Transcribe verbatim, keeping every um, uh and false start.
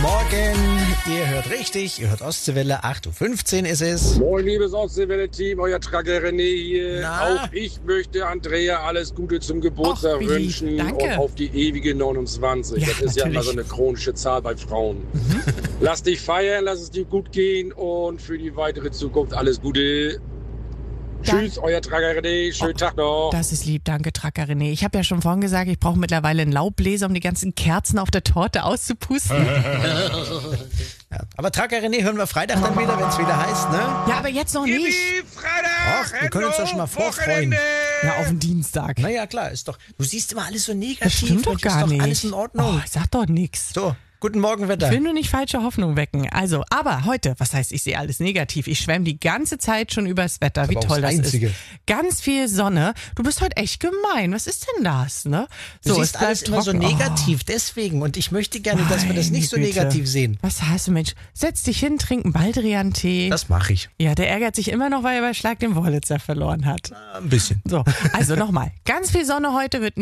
Morgen, ihr hört richtig, ihr hört Ostseewelle, acht Uhr fünfzehn ist es. Moin, liebes Ostseewelle-Team, euer Tracker René hier. Na? Auch ich möchte Andrea alles Gute zum Geburtstag Och, wie lieb. wünschen Danke. und auf die ewige neunundzwanzig. Ja, das ist ja immer natürlich. so eine chronische Zahl bei Frauen. Mhm. Lass dich feiern, lass es dir gut gehen und für die weitere Zukunft alles Gute. Dank- Tschüss, euer Tracker René, schönen Oh, Tag noch. Das ist lieb, danke Tracker René. Ich habe ja schon vorhin gesagt, ich brauche mittlerweile einen Laubbläser, um die ganzen Kerzen auf der Torte auszupusten. Ja, aber Tracker René hören wir Freitag dann wieder, wenn es wieder heißt, ne? Ja, aber jetzt noch nicht. Freitag, Ach, wir können uns doch schon mal vorfreuen. Ja, auf den Dienstag. Naja, klar, ist doch. Du siehst immer alles so negativ. Das stimmt doch Mensch, gar ist doch nicht. alles in Ordnung. Oh, ich sag doch nix. So, guten Morgen, Wetter. Ich will nur nicht falsche Hoffnung wecken. Also, aber heute, was heißt, ich sehe alles negativ. Ich schwärme die ganze Zeit schon übers Wetter, wie aber auch toll das das Einzige. ist. Ganz viel Sonne. Du bist heute echt gemein. Was ist denn das, ne? Du es siehst bleibt alles immer so trocken. negativ, deswegen. Und ich möchte gerne, dass wir das Meine nicht so Güte. negativ sehen. Was hast du, Mensch? Setz dich hin, trink einen Baldrian-Tee. Das mache ich. Ja, der ärgert sich immer noch, weil er bei Schlag den Wollitzer verloren hat. Ein bisschen. So, also nochmal. Ganz viel Sonne heute, wird